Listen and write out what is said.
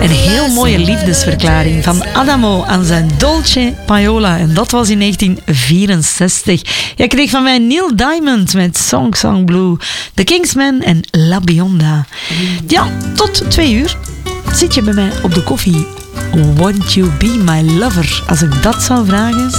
Een heel mooie liefdesverklaring van Adamo aan zijn Dolce Paola. En dat was in 1964. Jij kreeg van mij Neil Diamond met Song Blue, The Kingsmen en La Bionda. Ja, tot 2 uur zit je bij mij op de koffie. Won't you be my lover? Als ik dat zou vragen...